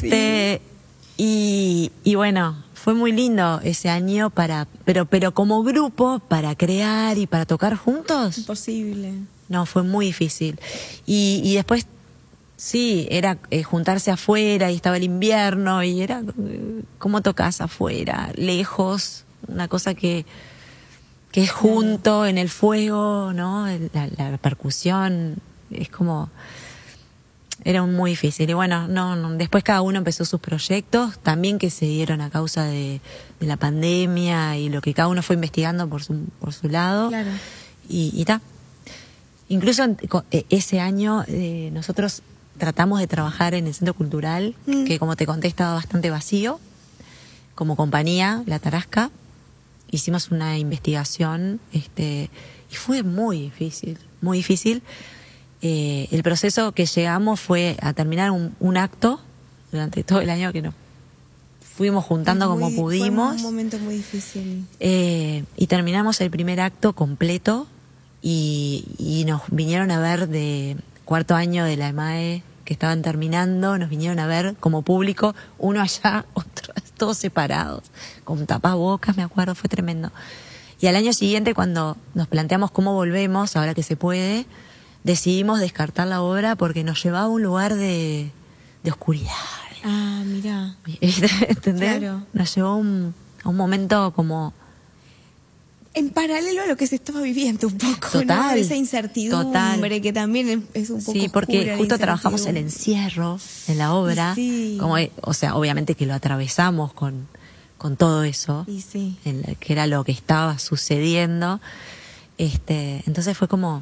sí. Y bueno, fue muy lindo ese año pero como grupo, para crear y para tocar juntos. Imposible. No, fue muy difícil. Y después, sí, era juntarse afuera y estaba el invierno y era, ¿cómo tocas afuera? Lejos, una cosa que es junto en el fuego, ¿no? La percusión, es como, era muy difícil. Y bueno, después cada uno empezó sus proyectos, también que se dieron a causa de la pandemia y lo que cada uno fue investigando por su lado. Claro. Y ta. Incluso ese año nosotros tratamos de trabajar en el Centro Cultural, que como te conté estaba bastante vacío, como compañía, La Tarasca. Hicimos una investigación y fue muy difícil, muy difícil. El proceso que llegamos fue a terminar un acto durante todo el año que nos fuimos juntando como pudimos. Fue un momento muy difícil. Y terminamos el primer acto completo y nos vinieron a ver de 4º año de la EMAE que estaban terminando, nos vinieron a ver como público, uno allá, otro, todos separados, con tapabocas, me acuerdo, fue tremendo. Y al año siguiente, cuando nos planteamos cómo volvemos, ahora que se puede, decidimos descartar la obra porque nos llevaba a un lugar de oscuridad. Ah, mirá. ¿Entendés? Claro. Nos llevó a un momento como... En paralelo a lo que se estaba viviendo un poco, total, ¿no? Esa incertidumbre que también es un poco sí, porque oscura, justo trabajamos el encierro en la obra, sí. como, o sea, obviamente que lo atravesamos con todo eso, y sí. Que era lo que estaba sucediendo, entonces fue como,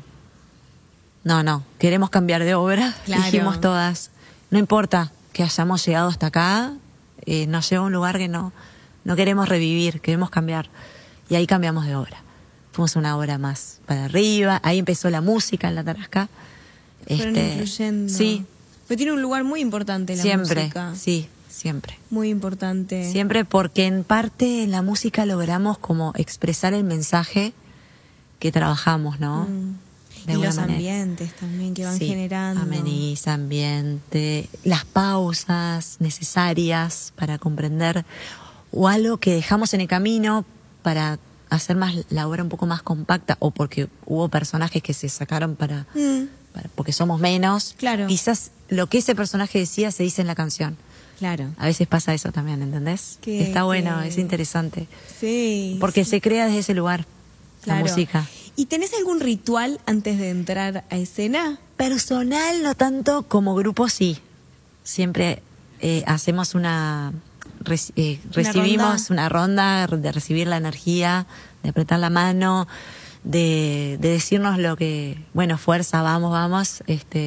no, queremos cambiar de obra, claro. Dijimos todas, no importa que hayamos llegado hasta acá, nos lleva a un lugar que no queremos revivir, queremos cambiar. Y ahí cambiamos de obra. Fuimos una obra más para arriba. Ahí empezó la música en La Tarasca. Fueron incluyendo. Sí. Pero tiene un lugar muy importante la música. Sí, siempre. Muy importante. Siempre porque en parte en la música logramos como expresar el mensaje que trabajamos, ¿no? Y los ambientes también que van generando. Ameniza, ambiente, las pausas necesarias para comprender o algo que dejamos en el camino para hacer más la obra un poco más compacta o porque hubo personajes que se sacaron para porque somos menos. Claro. Quizás lo que ese personaje decía se dice en la canción. Claro. A veces pasa eso también, ¿entendés? Está bueno, es interesante. Sí. Porque se crea desde ese lugar, claro. La música. ¿Y tenés algún ritual antes de entrar a escena? Personal no tanto, como grupo sí. Siempre hacemos recibimos una ronda de recibir la energía, de apretar la mano, de decirnos lo que, bueno, fuerza, vamos,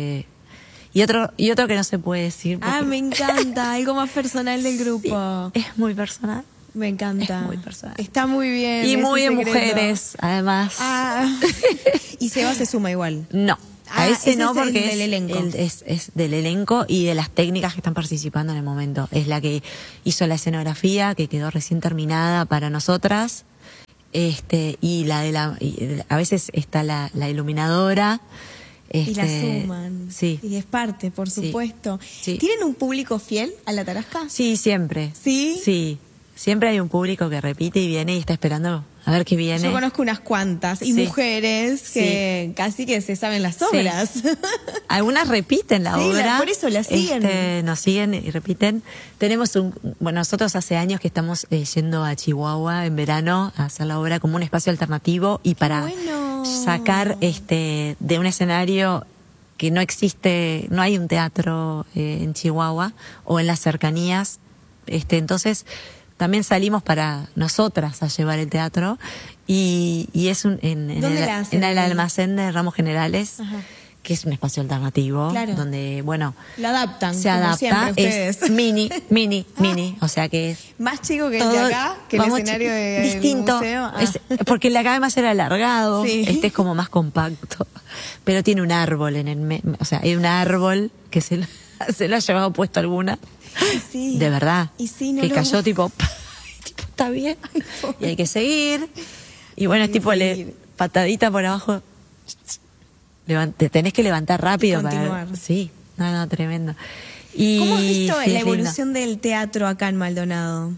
y otro que no se puede decir. Me encanta, algo más personal del grupo. Sí, es muy personal. Me encanta. Es muy personal. Está muy bien. Y muy de mujeres, además. ¿Y Seba se suma igual? No. A ese no, es porque del elenco. Es del elenco y de las técnicas que están participando en el momento. Es la que hizo la escenografía, que quedó recién terminada para nosotras. Y a veces está la iluminadora. Y la suman. Sí. Y es parte, por supuesto. Sí. ¿Tienen un público fiel a la Tarasca? Sí, siempre. ¿Sí? Sí. Siempre hay un público que repite y viene y está esperando a ver qué viene. Yo conozco unas cuantas y mujeres que casi que se saben las obras. Sí. Algunas repiten la obra. Por eso la siguen. Nos siguen y repiten. Tenemos nosotros hace años que estamos yendo a Chihuahua en verano a hacer la obra como un espacio alternativo y para sacar de un escenario que no existe, no hay un teatro en Chihuahua o en las cercanías. Entonces también salimos para nosotras a llevar el teatro y es en el almacén de Ramos Generales. Ajá. Que es un espacio alternativo, donde, lo adaptan, se adapta, siempre, es mini, o sea que es más chico que el de acá, que el escenario distinto, del museo. Porque el de acá además era alargado, este es como más compacto, pero tiene un árbol en el medio, o sea, hay un árbol que se lo ha llevado puesto alguna, de verdad, que cayó tipo, está bien, y hay que seguir, y bueno, es tipo patadita por abajo. Te tenés que levantar rápido continuar. Sí, no, tremendo. ¿Cómo has visto la evolución del teatro acá en Maldonado?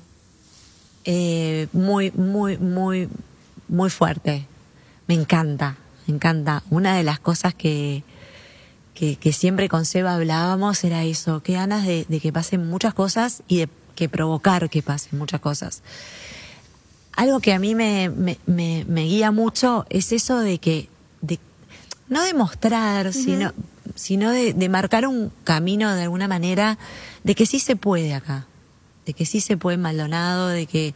Muy, muy, muy, muy fuerte. Me encanta. Una de las cosas que siempre con Seba hablábamos era eso, qué ganas de que pasen muchas cosas y de que provocar que pasen muchas cosas. Algo que a mí me guía mucho es eso de no demostrar, sino de marcar un camino de alguna manera, de que sí se puede acá, de que sí se puede en Maldonado, de que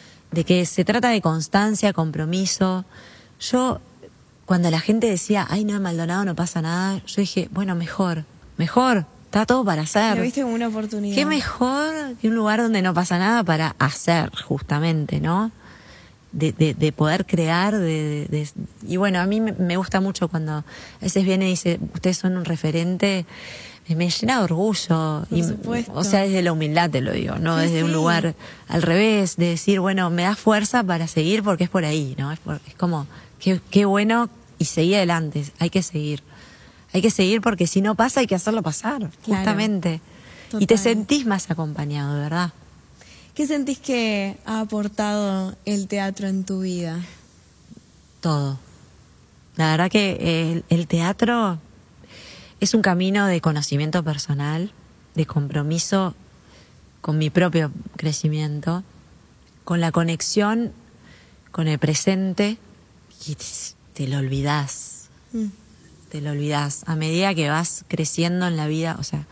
se trata de constancia, compromiso. Yo, cuando la gente decía, ay no, en Maldonado no pasa nada, yo dije, bueno, mejor, está todo para hacer. Lo viste como una oportunidad. Qué mejor que un lugar donde no pasa nada para hacer, justamente, ¿no? De poder crear, y bueno, a mí me gusta mucho cuando a veces viene y dice, ustedes son un referente, me llena de orgullo. Por supuesto. O sea, desde la humildad te lo digo, no desde un lugar al revés, de decir, bueno, me da fuerza para seguir porque es por ahí, ¿no? Es como, qué bueno, y seguir adelante, hay que seguir porque si no pasa hay que hacerlo pasar, justamente. Total. Y te sentís más acompañado, de verdad. ¿Qué sentís que ha aportado el teatro en tu vida? Todo. La verdad que el teatro es un camino de conocimiento personal, de compromiso con mi propio crecimiento, con la conexión con el presente, y te lo olvidás. Te lo olvidás. A medida que vas creciendo en la vida, o sea,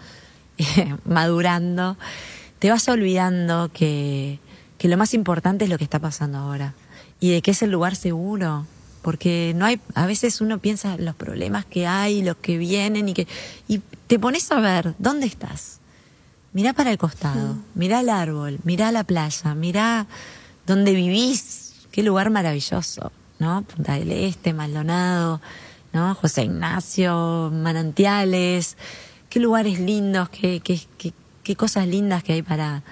madurando, te vas olvidando que lo más importante es lo que está pasando ahora y de que es el lugar seguro, porque no hay, a veces uno piensa los problemas que hay, los que vienen y te pones a ver dónde estás. Mirá para el costado, mirá el árbol, mirá la playa, mirá dónde vivís, qué lugar maravilloso, ¿no? Punta del Este, Maldonado, ¿no? José Ignacio, Manantiales, qué lugares lindos, qué cosas lindas que hay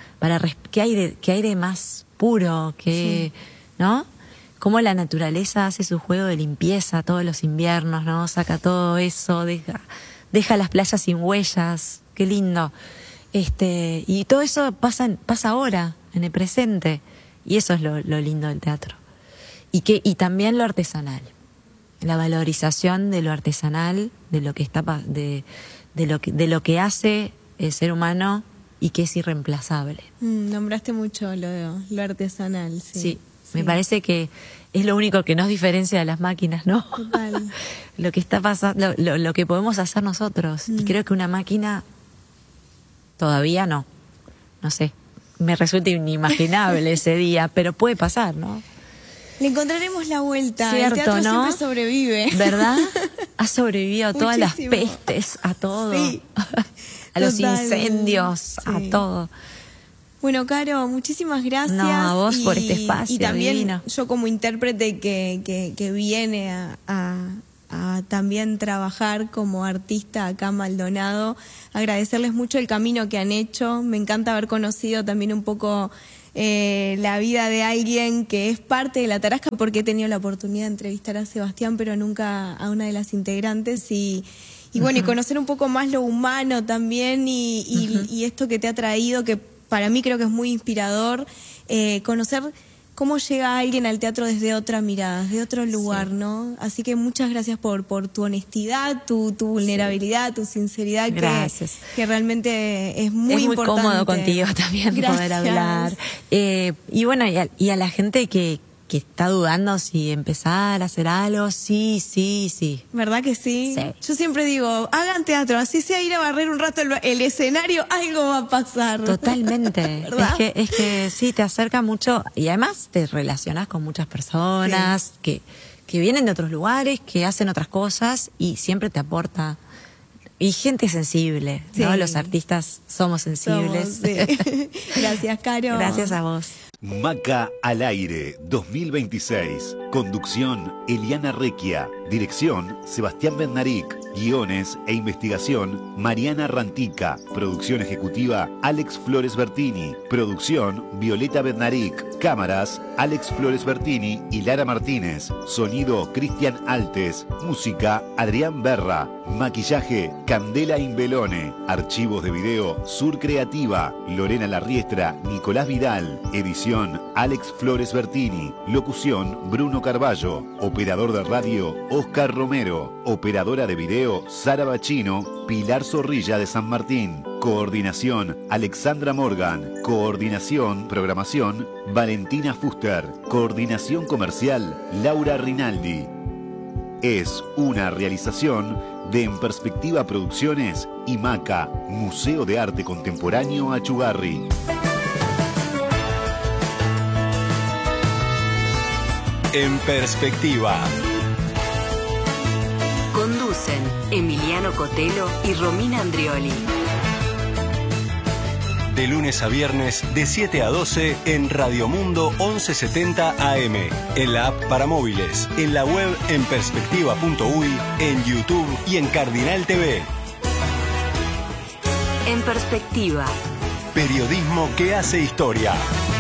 que hay de más puro, ¿no? Cómo la naturaleza hace su juego de limpieza todos los inviernos, ¿no? Saca todo eso, deja las playas sin huellas, qué lindo. Y todo eso pasa ahora, en el presente, y eso es lo lindo del teatro. Y también lo artesanal, la valorización de lo artesanal, de lo que está de lo que hace el ser humano y que es irreemplazable. Nombraste mucho lo artesanal, sí. Me parece que es lo único que nos diferencia de las máquinas, ¿no? Total. Lo que está pasando, lo que podemos hacer nosotros. Y creo que una máquina todavía no sé, me resulta inimaginable ese día, pero puede pasar, ¿no? Le encontraremos la vuelta. Cierto, el teatro ¿no? siempre sobrevive. ¿Verdad? Ha sobrevivido a todas las pestes, a todo. Sí. A los incendios, a todo. Bueno, Caro, muchísimas gracias. No, a vos por este espacio. Y también divino. Yo como intérprete que viene a a también trabajar como artista acá en Maldonado. Agradecerles mucho el camino que han hecho. Me encanta haber conocido también un poco la vida de alguien que es parte de La Tarasca, porque he tenido la oportunidad de entrevistar a Sebastián, pero nunca a una de las integrantes, y bueno, y conocer un poco más lo humano también, y esto que te ha traído, que para mí creo que es muy inspirador, conocer cómo llega alguien al teatro desde otra mirada, desde otro lugar, sí, ¿no? Así que muchas gracias por tu honestidad, tu vulnerabilidad, sí, tu sinceridad, que realmente es muy importante. Es muy cómodo contigo también poder hablar. Y bueno, y a la gente que está dudando si empezar a hacer algo, sí. ¿Verdad que sí? Sí. Yo siempre digo, hagan teatro, así sea ir a barrer un rato el escenario, algo va a pasar. Totalmente. ¿Verdad? Es que sí, te acerca mucho, y además te relacionas con muchas personas, sí, que vienen de otros lugares, que hacen otras cosas, y siempre te aporta. Y gente sensible, sí, ¿no? Los artistas somos sensibles. Sí. Gracias, Caro. Gracias a vos. Maca al aire 2026. Conducción Eliana Requia. Dirección Sebastián Bednarik. Guiones e investigación Mariana Rantica. Producción ejecutiva Alex Flores Bertini. Producción Violeta Bednarik. Cámaras Alex Flores Bertini y Lara Martínez. Sonido Cristian Altes. Música Adrián Berra. Maquillaje Candela Imbelone. Archivos de video Sur Creativa. Lorena Larriestra, Nicolás Vidal. Edición Alex Flores Bertini. Locución Bruno Carballo. Operador de radio Oscar Romero. Operadora de video Sara Bachino. Pilar Zorrilla de San Martín. Coordinación Alexandra Morgan. Coordinación Programación Valentina Fuster. Coordinación Comercial Laura Rinaldi. Es una realización de En Perspectiva Producciones y Maca, Museo de Arte Contemporáneo Achugarri. En Perspectiva. Conducen Emiliano Cotelo y Romina Andrioli. De lunes a viernes de 7 a 12 en Radio Mundo 1170 AM, en la app para móviles, en la web en perspectiva.uy, en YouTube y en Cardinal TV. En Perspectiva. Periodismo que hace historia.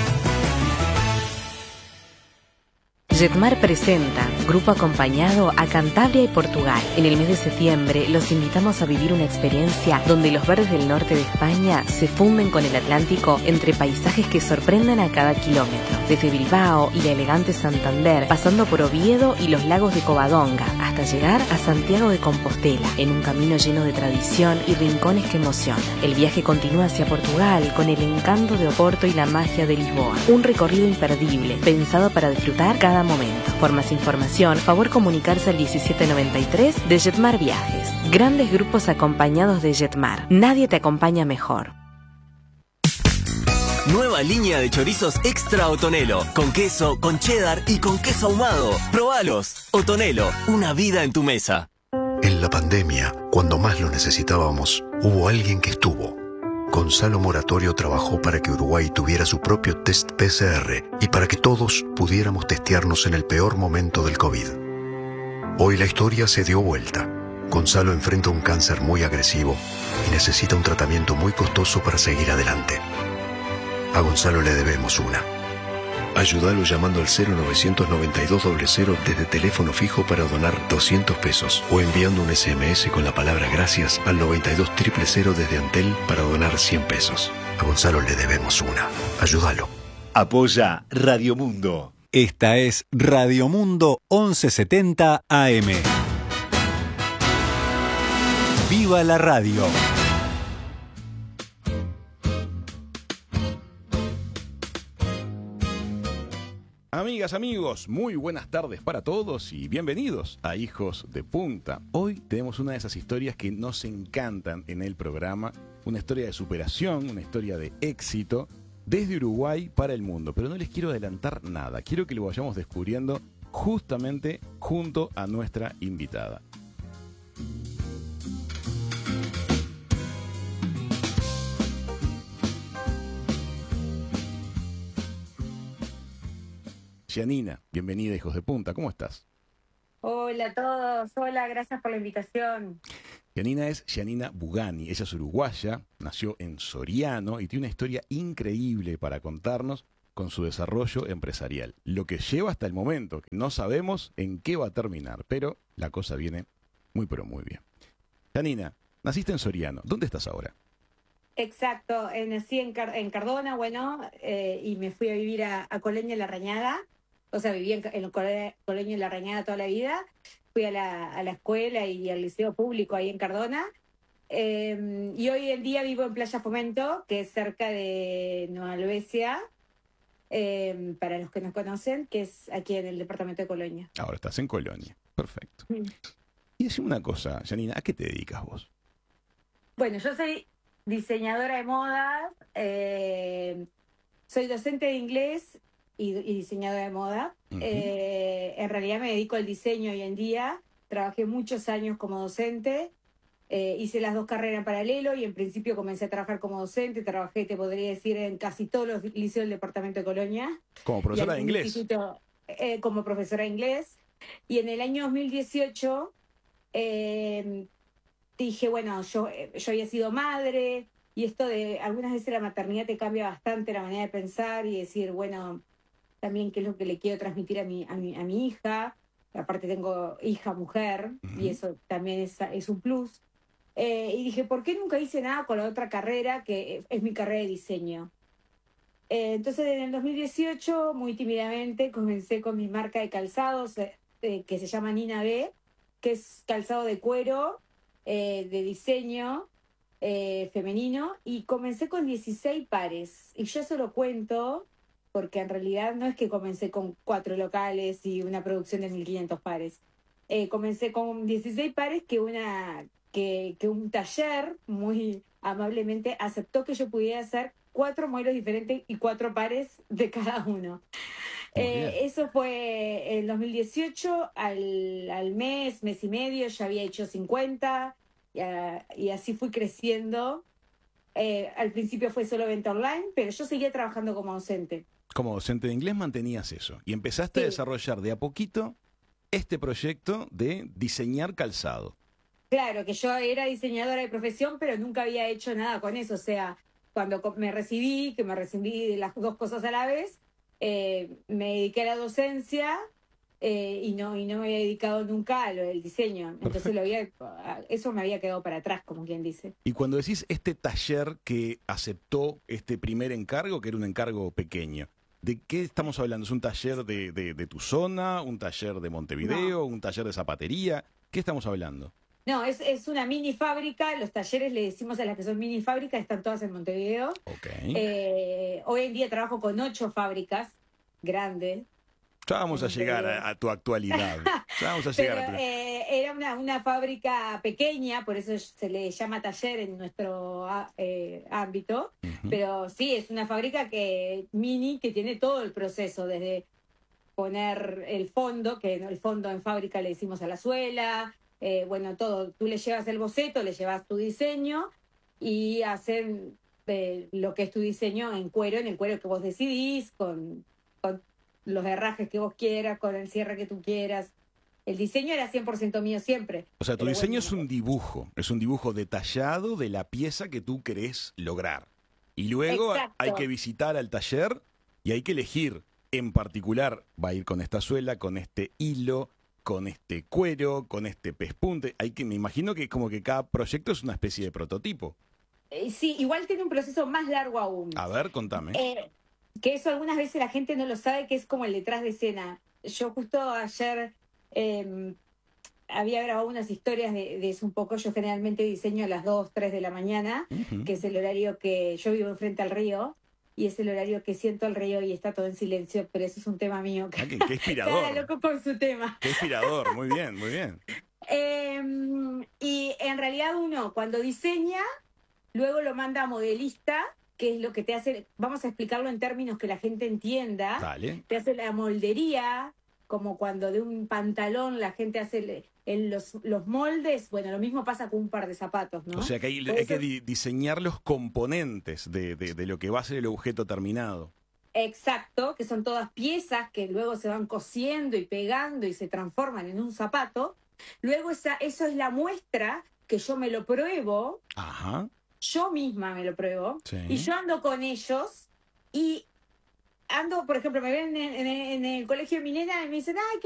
Jetmar presenta, grupo acompañado a Cantabria y Portugal. En el mes de septiembre los invitamos a vivir una experiencia donde los verdes del norte de España se funden con el Atlántico entre paisajes que sorprenden a cada kilómetro. Desde Bilbao y la elegante Santander, pasando por Oviedo y los lagos de Covadonga, hasta llegar a Santiago de Compostela, en un camino lleno de tradición y rincones que emocionan. El viaje continúa hacia Portugal con el encanto de Oporto y la magia de Lisboa. Un recorrido imperdible, pensado para disfrutar cada momento. Por más información, favor comunicarse al 1793 de Jetmar Viajes. Grandes grupos acompañados de Jetmar. Nadie te acompaña mejor. Nueva línea de chorizos extra Otonelo. Con queso, con cheddar y con queso ahumado. ¡Probalos! Otonelo, una vida en tu mesa. En la pandemia, cuando más lo necesitábamos, hubo alguien que estuvo. Gonzalo Moratorio trabajó para que Uruguay tuviera su propio test PCR y para que todos pudiéramos testearnos en el peor momento del COVID. Hoy la historia se dio vuelta. Gonzalo enfrenta un cáncer muy agresivo y necesita un tratamiento muy costoso para seguir adelante. A Gonzalo le debemos una. Ayúdalo llamando al 099200 desde teléfono fijo para donar 200 pesos o enviando un SMS con la palabra gracias al 92000 desde Antel para donar 100 pesos. A Gonzalo le debemos una. Ayúdalo. Apoya Radio Mundo. Esta es Radio Mundo 1170 AM. ¡Viva la radio! Amigas, amigos, muy buenas tardes para todos y bienvenidos a Hijos de Punta. Hoy tenemos una de esas historias que nos encantan en el programa, una historia de superación, una historia de éxito desde Uruguay para el mundo. Pero no les quiero adelantar nada, quiero que lo vayamos descubriendo justamente junto a nuestra invitada. Yanina, bienvenida, Hijos de Punta, ¿cómo estás? Hola a todos, hola, gracias por la invitación. Giannina es Giannina Bugani, ella es uruguaya, nació en Soriano y tiene una historia increíble para contarnos con su desarrollo empresarial. Lo que lleva hasta el momento, que no sabemos en qué va a terminar, pero la cosa viene muy pero muy bien. Giannina, naciste en Soriano, ¿dónde estás ahora? Exacto, nací en Cardona, y me fui a vivir a Coleña La Rañada, o sea, viví en Coleña La Rañada toda la vida, fui a la escuela y al liceo público ahí en Cardona, y hoy en día vivo en Playa Fomento, que es cerca de Nueva Helvecia, para los que nos conocen, que es aquí en el departamento de Colonia. Ahora estás en Colonia, perfecto. Y decime una cosa, Giannina, ¿a qué te dedicas vos? Bueno, yo soy diseñadora de modas, soy docente de inglés y diseñadora de moda. En realidad me dedico al diseño hoy en día, trabajé muchos años como docente, hice las dos carreras en paralelo y en principio comencé a trabajar como docente, trabajé, te podría decir, en casi todos los liceos del departamento de Colonia. Como profesora de inglés. Como profesora de inglés. Y en el año 2018 dije, bueno, yo había sido madre y esto de algunas veces la maternidad te cambia bastante la manera de pensar y decir, bueno, también qué es lo que le quiero transmitir a mi hija. Aparte tengo hija mujer y eso también es un plus. Y dije, ¿por qué nunca hice nada con la otra carrera que es mi carrera de diseño? Entonces en el 2018, muy tímidamente, comencé con mi marca de calzados que se llama Nina B, que es calzado de cuero, de diseño femenino, y comencé con 16 pares. Y yo eso lo cuento porque en realidad no es que comencé con 4 locales y una producción de 1.500 pares. Comencé con 16 pares que un taller muy amablemente aceptó que yo pudiera hacer 4 modelos diferentes y 4 pares de cada uno. Eso fue en 2018, al mes y medio ya había hecho 50 y así fui creciendo. Al principio fue solo venta online, pero yo seguía trabajando como docente. Como docente de inglés mantenías eso y empezaste a desarrollar de a poquito este proyecto de diseñar calzado. Claro, que yo era diseñadora de profesión, pero nunca había hecho nada con eso. O sea, cuando me recibí de las dos cosas a la vez, me dediqué a la docencia y no me había dedicado nunca a lo del diseño. Entonces eso me había quedado para atrás, como quien dice. Y cuando decís este taller que aceptó este primer encargo, que era un encargo pequeño, ¿de qué estamos hablando? ¿Es un taller de tu zona? ¿Un taller de Montevideo? No. ¿Un taller de zapatería? ¿Qué estamos hablando? No, es una mini fábrica. Los talleres le decimos a las que son mini fábricas, están todas en Montevideo. Okay. Hoy en día trabajo con 8 fábricas grandes. Ya vamos a llegar a tu actualidad. Ya vamos a llegar. Era una fábrica pequeña, por eso se le llama taller en nuestro ámbito. Pero sí, es una fábrica mini que tiene todo el proceso, desde poner el fondo, que el fondo en fábrica le decimos a la suela, todo. Tú le llevas el boceto, le llevas tu diseño y hacen lo que es tu diseño en el cuero que vos decidís, con los herrajes que vos quieras, con el cierre que tú quieras. El diseño era 100% mío siempre. O sea, tu diseño es un dibujo detallado de la pieza que tú querés lograr. Y luego hay que visitar al taller y hay que elegir. En particular, va a ir con esta suela, con este hilo, con este cuero, con este pespunte. Me imagino que como que cada proyecto es una especie de prototipo. Sí, igual tiene un proceso más largo aún. A ver, contame. Que eso algunas veces la gente no lo sabe, que es como el detrás de escena. Yo justo ayer había grabado unas historias de eso un poco. Yo generalmente diseño a las 2, 3 de la mañana, que es el horario que yo vivo enfrente al río, y es el horario que siento el río y está todo en silencio, pero eso es un tema mío. Qué inspirador. Cada loco con su tema. Qué inspirador, muy bien, muy bien. Y en realidad uno cuando diseña, luego lo manda a modelista, que es lo que te hace, vamos a explicarlo en términos que la gente entienda. Dale. Te hace la moldería, como cuando de un pantalón la gente hace los moldes. Bueno, lo mismo pasa con un par de zapatos, ¿no? O sea que hay que diseñar los componentes de lo que va a ser el objeto terminado. Exacto, que son todas piezas que luego se van cosiendo y pegando y se transforman en un zapato. Luego eso es la muestra que yo me lo pruebo. Ajá. Yo misma me lo pruebo. Sí. Y yo ando con ellos y ando, por ejemplo, me ven en el colegio de mi nena y me dicen, ¡ay, qué